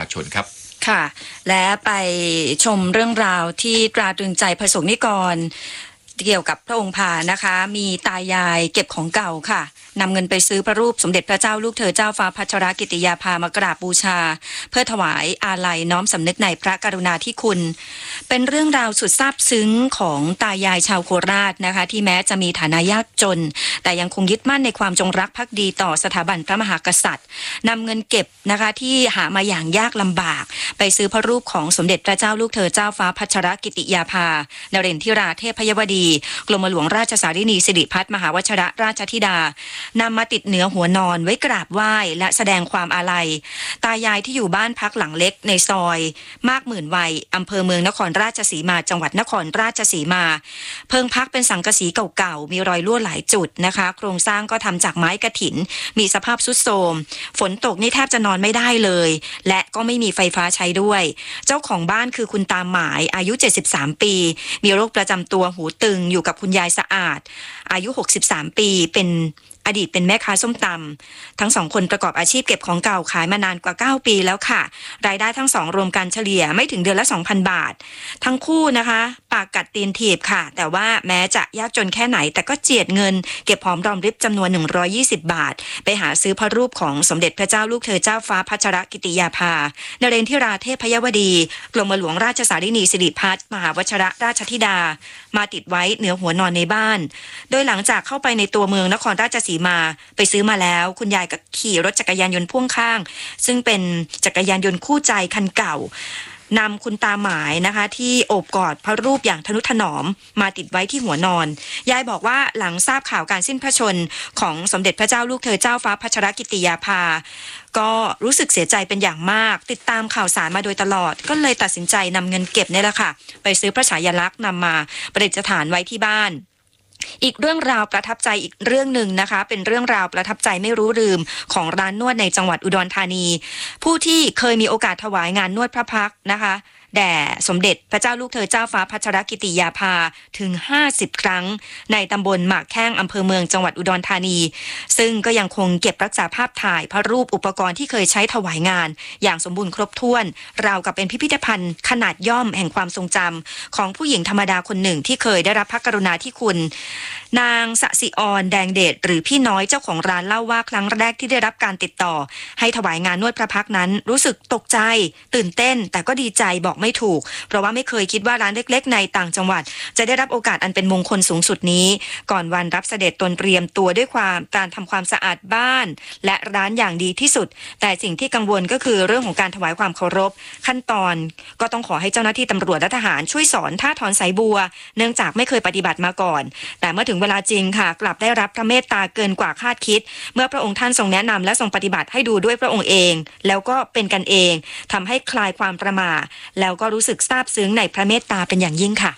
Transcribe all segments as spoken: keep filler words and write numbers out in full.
ชนครับค่ะและไปชมเรื่องราวที่ตราตรึงใจประสงค์นิกรเกี่ยวกับพระองค์พานะคะมีตายายเก็บของเก่าค่ะนำเงินไปซื้อพระรูปสมเด็จพระเจ้าลูกเธอเจ้าฟ้าพัชรกิติยาภามากราบบูชาเพื่อถวายอาลัยน้อมสำนึกในพระกรุณาธิคุณเป็นเรื่องราวสุดซาบซึ้งของตายายชาวโคราชนะคะที่แม้จะมีฐานะยากจนแต่ยังคงยึดมั่นในความจงรักภักดีต่อสถาบันพระมหากษัตริย์นำเงินเก็บนะคะที่หามาอย่างยากลำบากไปซื้อพระรูปของสมเด็จพระเจ้าลูกเธอเจ้าฟ้าพัชรกิติยาภานเรนทิราเทพยวดีกรมหลวงราชสารินีสิริพัฒน์มหาวชิรราชธิดานำมาติดเหนือหัวนอนไว้กราบไหว้และแสดงความอาลัยตายายที่อยู่บ้านพักหลังเล็กในซอยมากหมื่นวัยอำเภอเมืองนครราชสีมาจังหวัดนครราชสีมาเพิงพักเป็นสังกะสีเก่าๆมีรอยรั่วหลายจุดนะคะโครงสร้างก็ทำจากไม้กฐินมีสภาพทรุดโทรมฝนตกนี่แทบจะนอนไม่ได้เลยและก็ไม่มีไฟฟ้าใช้ด้วยเจ้าของบ้านคือคุณตาหมายอายุเจ็ดสิบสามปีมีโรคประจำตัวหูตึงอยู่กับคุณยายสะอาดอายุหกสิบสามปีเป็นอดีตเป็นแม่ค้าส้มตำทั้งสองคนประกอบอาชีพเก็บของเก่าขายมานานกว่าเก้าปีแล้วค่ะรายได้ทั้งสองรวมกันเฉลี่ยไม่ถึงเดือนละ สองพัน บาททั้งคู่นะคะปากกัดตีนถีบค่ะแต่ว่าแม้จะยากจนแค่ไหนแต่ก็เจียดเงินเก็บหอมรอมริบจำนวนหนึ่งร้อยยี่สิบบาทไปหาซื้อพระรูปของสมเด็จพระเจ้าลูกเธอเจ้าฟ้าพัชรกิติยาภานเรนทิราเทพยวดีกรมหลวงราชสารินีสิริพัฒน์มหาวชิรราชธิดามาติดไว้เหนือหัวนอนในบ้านโดยหลังจากเข้าไปในตัวเมืองนครราชสีมาไปซื้อมาแล้วคุณยายก็ขี่รถจักรยานยนต์พ่วงข้างซึ่งเป็นจักรยานยนต์คู่ใจคันเก่านำคุณตาหมายนะคะที่โอบกอดพระรูปอย่างทนุถนอมมาติดไว้ที่หัวนอนยายบอกว่าหลังทราบข่าวการสิ้นพระชนของสมเด็จพระเจ้าลูกเธอเจ้าฟ้าพัชรกิติยาภาก็รู้สึกเสียใจเป็นอย่างมากติดตามข่าวสารมาโดยตลอดก็เลยตัดสินใจนำเงินเก็บนี่แหละค่ะไปซื้อพระฉายาลักษณ์นำมาประดิษฐานไว้ที่บ้านอีกเรื่องราวประทับใจอีกเรื่องหนึ่งนะคะเป็นเรื่องราวประทับใจไม่รู้ลืมของร้านนวดในจังหวัดอุดรธานีผู้ที่เคยมีโอกาสถวายงานนวดพระพักตร์นะคะแด่สมเด็จพระเจ้าลูกเธอเจ้าฟ้าพัชรกิติยาภาถึงห้าสิบครั้งในตำบลหมากแข้งอำเภอเมืองจังหวัดอุดรธานีซึ่งก็ยังคงเก็บรักษาภาพถ่ายพระรูปอุปกรณ์ที่เคยใช้ถวายงานอย่างสมบูรณ์ครบถ้วนราวกับเป็นพิพิธภัณฑ์ขนาดย่อมแห่งความทรงจำของผู้หญิงธรรมดาคนหนึ่งที่เคยได้รับพระกรุณาธิคุณนางสสิอรแดงเดชหรือพี่น้อยเจ้าของร้านเล่าว่าครั้งแรกที่ได้รับการติดต่อให้ถวายงานนวดพระพักตร์นั้นรู้สึกตกใจตื่นเต้นแต่ก็ดีใจบอกไม่ถูกเพราะว่าไม่เคยคิดว่าร้านเล็กๆในต่างจังหวัดจะได้รับโอกาสอันเป็นมงคลสูงสุดนี้ก่อนวันรับเสด็จตนเตรียมตัวด้วยความการทำความสะอาดบ้านและร้านอย่างดีที่สุดแต่สิ่งที่กังวลก็คือเรื่องของการถวายความเคารพขั้นตอนก็ต้องขอให้เจ้าหน้าที่ตำรวจและทหารช่วยสอนท่าถอนสายบัวเนื่องจากไม่เคยปฏิบัติมาก่อนแต่เมื่อถึงเวลาจริงค่ะกลับได้รับพระเมตตาเกินกว่าคาดคิดเมื่อพระองค์ท่านทรงแนะนำและทรงปฏิบัติให้ดูด้วยพระองค์เองแล้วก็เป็นกันเองทำให้คลายความประหม่าแล้วก็รู้สึกซาบซึ้งในพระเมตตาเป็นอย่างยิ่งค่ะ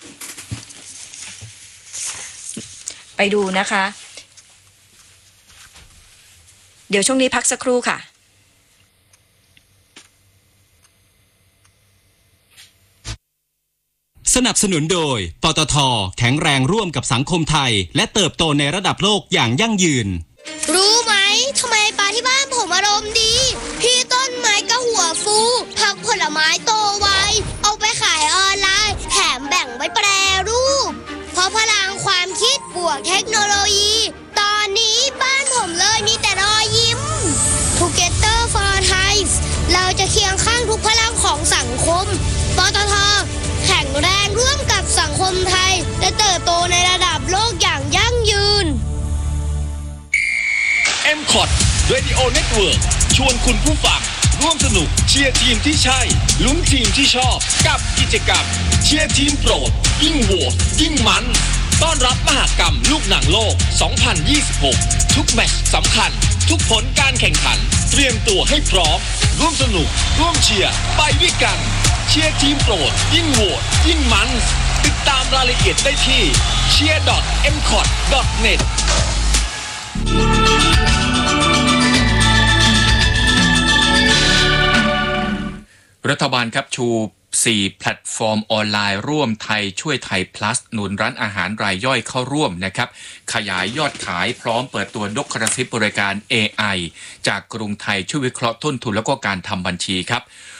ไปดูนะคะเดี๋ยวช่วงนี้พักสักครู่ค่ะสนับสนุนโดยปตท.แข็งแรงร่วมกับสังคมไทยและเติบโตในระดับโลกอย่างยั่งยืนรู้ไหมทำไมปลาที่บ้านผมอารมณ์ดีพี่ต้นไม้ก็หัวฟูผักผลไม้โตไวเอาไปขายออนไลน์แถมแบ่งไว้แปรรูปเพราะพลังความคิดบวกเทคโนโลยีตอนนี้บ้านผมเลยมีแต่รอยยิ้ม Together for Thai เราจะเคียงข้างทุกพลังของสังคมปตท.แข็งแรงร่วมกับสังคมไทยและเติบโตในระดับโลกอย่างยั่งยืนเอ็ม คอท Radio Network ชวนคุณผู้ฟังร่วมสนุกเชียร์ทีมที่ใช่ลุ้นทีมที่ชอบกับกิจกรรมเชียร์ทีมโปรดยิ่งโหวตยิ่งมันต้อนรับมหกรรมลูกหนังโลก สองพันยี่สิบหก ทุกแมตช์สำคัญทุกผลการแข่งขันเตรียมตัวให้พร้อมร่วมสนุกร่วมเชียร์ไปด้วยกันเชียร์ทีมโปรดยิ่งโหวตยิ่งมันติดตามรายละเอียดได้ที่ เชียร์ ดอท เอ็ม คอท ดอท เน็ตรัฐบาลครับชูสี่แพลตฟอร์มออนไลน์ร่วมไทยช่วยไทย plus หนุนร้านอาหารรายย่อยเข้าร่วมนะครับขยายยอดขายพร้อมเปิดตัวดกระซิบบริการ เอ ไอ จากกรุงไทยช่วยวิเคราะห์ต้นทุนแล้วก็การทำบัญชีครับ